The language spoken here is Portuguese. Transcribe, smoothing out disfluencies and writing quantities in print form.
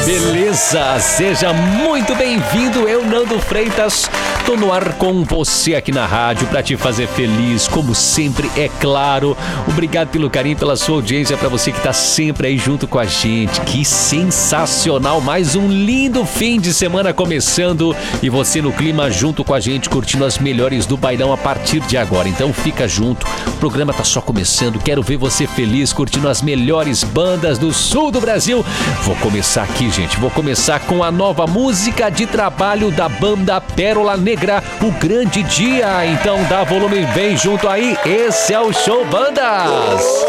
Beleza, seja muito bem-vindo, eu Nando Freitas, tô no ar com você aqui na rádio pra te fazer feliz, como sempre, é claro. Obrigado pelo carinho, pela sua audiência, pra você que tá sempre aí junto com a gente. Que sensacional, mais um lindo fim de semana começando e você no clima junto com a gente, curtindo as melhores do bailão a partir de agora. Então fica junto, o programa tá só começando, quero ver você feliz, curtindo as melhores bandas do sul do Brasil. Vou começar aqui, gente, vou começar com a nova música de trabalho da banda Pérola Negra, O Grande Dia. Então dá volume bem junto aí, esse é o Show Bandas.